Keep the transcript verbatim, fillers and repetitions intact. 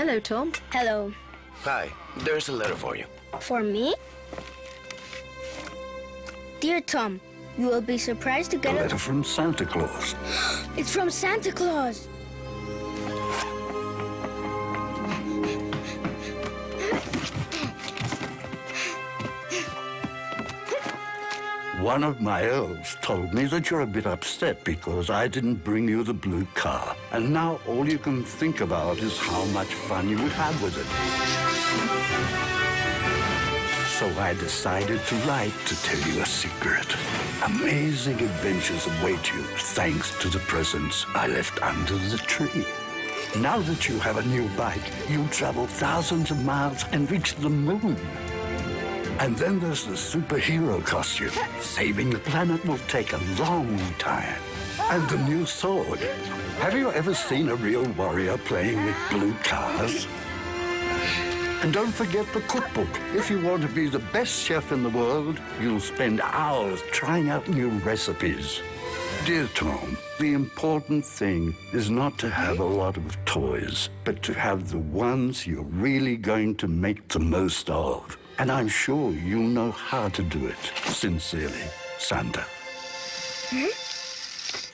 Hello, Tom. Hello. Hi, there's a letter for you. For me? Dear Tom, you will be surprised to get A letter from Santa Claus. It's from Santa Claus. One of my elves told me that you're a bit upset because I didn't bring you the blue car. And now all you can think about is how much fun you would have with it. So I decided to write to tell you a secret. Amazing adventures await you thanks to the presents I left under the tree. Now that you have a new bike, you'll travel thousands of miles and reach the moon. And then there's the superhero costume. Saving the planet will take a long time. And the new sword. Have you ever seen a real warrior playing with blue cars? And don't forget the cookbook. If you want to be the best chef in the world, you'll spend hours trying out new recipes. Dear Tom, the important thing is not to have a lot of toys, but to have the ones you're really going to make the most of. And I'm sure you'll know how to do it. Sincerely, Santa. Hmm?